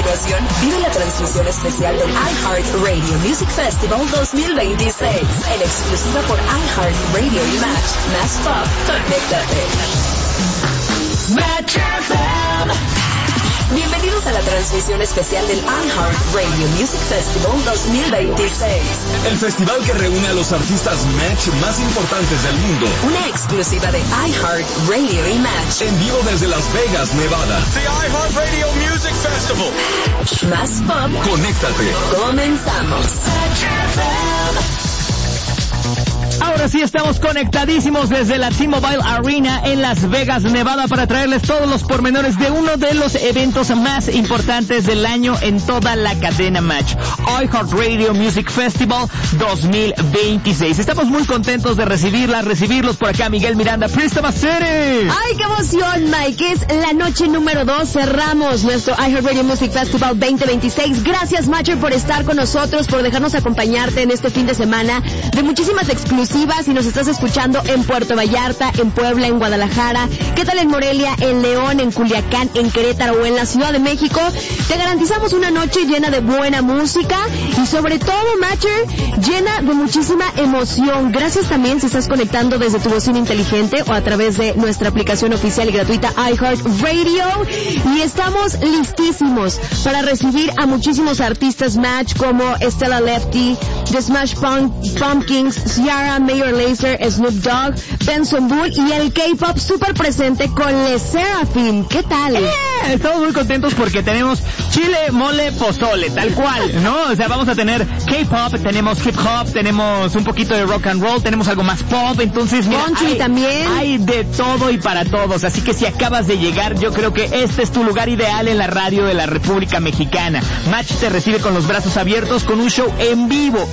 continuación, vive la transmisión especial del iHeartRadio Music Festival 2026. En exclusiva por iHeartRadio y Match. Más Pop, conéctate. Match FM. Bienvenidos a la transmisión especial del iHeartRadio Music Festival 2026. El festival que reúne a los artistas Match más importantes del mundo. Una exclusiva de iHeartRadio y Match. En vivo desde Las Vegas, Nevada. The iHeartRadio Music Festival. Más Pop. Conéctate. Comenzamos. Ahora sí estamos conectadísimos desde la T-Mobile Arena en Las Vegas, Nevada, para traerles todos los pormenores de uno de los eventos más importantes del año en toda la cadena Match, iHeartRadio Music Festival 2026. Estamos muy contentos de recibirlos por acá, Miguel Miranda, Prisma City. ¡Ay, qué emoción, Mike! Es la noche número 2, cerramos nuestro iHeartRadio Music Festival 2026. Gracias, Matcher, por estar con nosotros, por dejarnos acompañarte en este fin de semana de muchísimas exclusivas. Si nos estás escuchando en Puerto Vallarta, en Puebla, en Guadalajara, ¿qué tal en Morelia, en León, en Culiacán, en Querétaro o en la Ciudad de México? Te garantizamos una noche llena de buena música y sobre todo, Matcher, llena de muchísima emoción. Gracias también si estás conectando desde tu bocina inteligente o a través de nuestra aplicación oficial y gratuita iHeartRadio. Y estamos listísimos para recibir a muchísimos artistas Match como Stella Lefty, The Smash Pumpkins, Ciara, Mayor Lazer, Snoop Dogg, Benson Boone y el K-Pop súper presente con Le Sserafim. ¿Qué tal? Estamos muy contentos porque tenemos chile, mole, pozole, tal cual, ¿no? O sea, vamos a tener K-Pop, tenemos hip hop, tenemos un poquito de rock and roll, tenemos algo más pop, entonces mira, country también. Hay de todo y para todos, así que si acabas de llegar, yo creo que este es tu lugar ideal en la radio de la República Mexicana. Match te recibe con los brazos abiertos con un show en vivo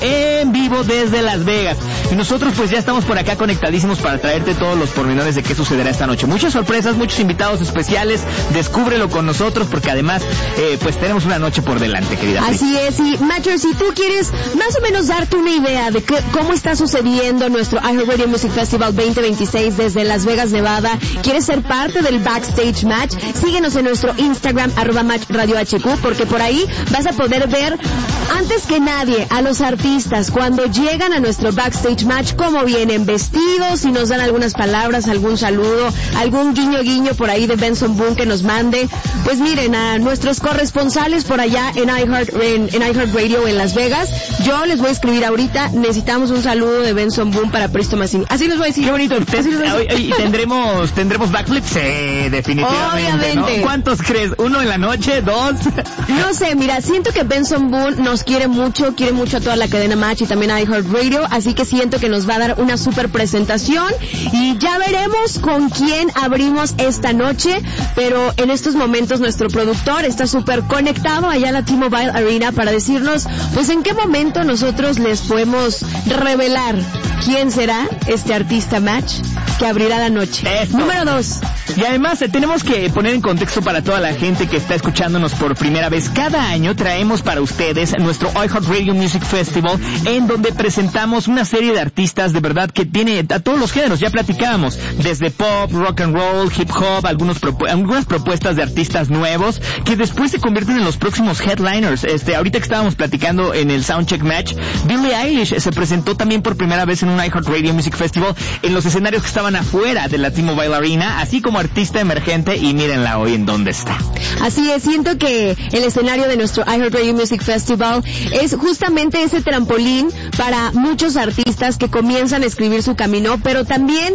desde Las Vegas. Y nosotros pues ya estamos por acá conectadísimos para traerte todos los pormenores de qué sucederá esta noche. Muchas sorpresas, muchos invitados especiales. Descúbrelo con nosotros porque además pues tenemos una noche por delante, querida. Así es, y Matcher, si tú quieres más o menos darte una idea de cómo está sucediendo nuestro iHeartRadio Music Festival 2026 desde Las Vegas, Nevada, quieres ser parte del Backstage Match, síguenos en nuestro Instagram @MatchRadioHQ, porque por ahí vas a poder ver antes que nadie a los artistas cuando llegan a nuestro Backstage Match, cómo vienen vestidos, si nos dan algunas palabras, algún saludo, algún guiño por ahí de Benson Boone que nos mande. Pues miren, a nuestros corresponsales por allá en iHeartRadio en Las Vegas, yo les voy a escribir ahorita, necesitamos un saludo de Benson Boone para Presto Massini. Así les voy a decir. Qué bonito. ¿Y tendremos backflips? Sí, definitivamente. Obviamente. ¿No? ¿Cuántos crees? ¿1 en la noche? ¿2? No sé, mira, siento que Benson Boone nos quiere mucho a toda la cadena Match y también a iHeartRadio, así que siento que nos va a dar una super presentación y ya veremos con quién abrimos esta noche, pero en estos momentos nuestro productor está súper conectado allá a la T-Mobile Arena para decirnos pues en qué momento nosotros les podemos revelar quién será este artista Match que abrirá la noche. Eso. Número 2. Y además tenemos que poner en contexto para toda la gente que está escuchándonos por primera vez. Cada año traemos para ustedes nuestro iHeartRadio Music Festival, en donde presentamos una serie de artistas de verdad que tiene a todos los géneros. Ya platicábamos desde pop, rock and roll, hip hop, algunas propuestas de artistas nuevos que después se convierten en los próximos headliners. Ahorita que estábamos platicando en el Soundcheck Match, Billie Eilish se presentó también por primera vez en un iHeartRadio Music Festival en los escenarios que estaban afuera de la T-Mobile Arena, así como artista emergente, y mírenla hoy en dónde está. Así es, siento que el escenario de nuestro iHeartRadio Music Festival es justamente ese trampolín para muchos artistas que comienzan a escribir su camino, pero también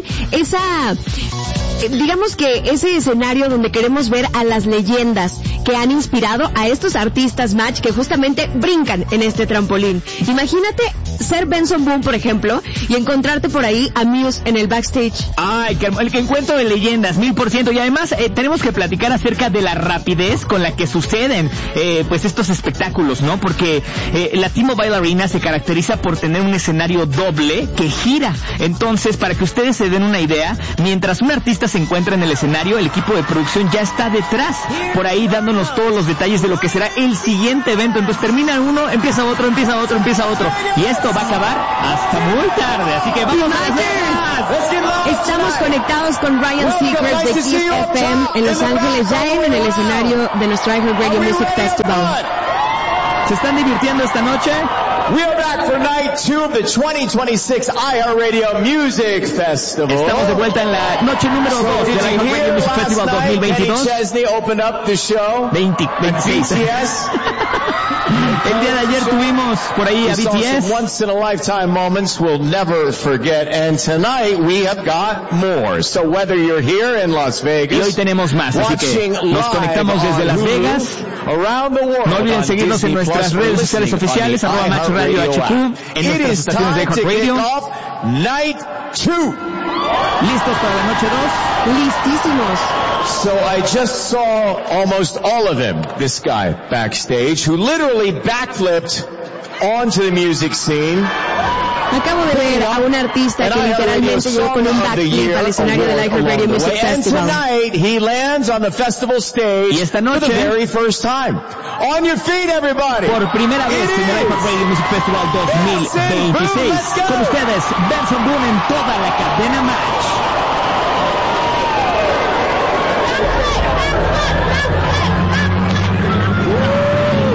digamos que ese escenario donde queremos ver a las leyendas que han inspirado a estos artistas Match que justamente brincan en este trampolín. Imagínate ser Benson Boone, por ejemplo, y encontrarte por ahí a Muse en el backstage. Ay, el que encuentro de leyendas, 1000%. Y además tenemos que platicar acerca de la rapidez con la que suceden pues estos espectáculos, ¿no? Porque la T-Mobile Arena se caracteriza por tener un escenario doble que gira. Entonces, para que ustedes se den una idea, mientras un artista se encuentra en el escenario, el equipo de producción ya está detrás, por ahí dándonos todos los detalles de lo que será el siguiente evento. Entonces termina uno, empieza otro. Y esto va a acabar hasta muy tarde, así que vamos a Las Vegas. Estamos conectados con Ryan Seacrest de Kiss FM en Los Ángeles, ya en el escenario de nuestro iHeartRadio Music Festival. ¿Se están divirtiendo esta noche? We are back for night 2 of the 2026 iHeartRadio Music Festival. Estamos de vuelta en la noche número 2 del iHeartRadio Music Festival 2022. Kenny Chesney opened up the show. 26. BTS. El día de ayer tuvimos por ahí a BTS. Once in a lifetime moments we'll never forget, and tonight we have got more. So whether you're here in Las Vegas, y hoy tenemos más, así que nos conectamos desde Las Vegas. Around the world, no olviden seguirnos en nuestras redes sociales oficiales, @MaxRadioHQ, en nuestras estaciones de iHeartRadio. Night 2. ¿Listos para la noche 2? Listísimos. So I just saw almost all of him, this guy backstage, who literally backflipped onto the music scene. Acabo de ver a un artista que literalmente llegó con un backflip al escenario del iHeartRadio Music Festival. And tonight he lands on the festival stage y esta noche, for the very first time. On your feet, everybody. Por primera vez en el iHeartRadio Music Festival 2026. Con ustedes, Benson Boone en toda la cadena Match.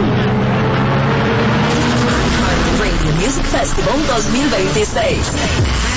Music Festival 2026.